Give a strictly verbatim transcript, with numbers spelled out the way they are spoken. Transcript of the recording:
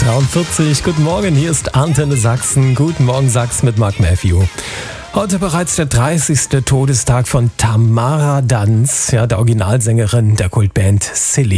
dreiundvierzig. Guten Morgen, hier ist Antenne Sachsen. Guten Morgen Sachs mit Mark Matthew. Heute bereits der dreißigste Todestag von Tamara Danz, ja, der Originalsängerin der Kultband Silly.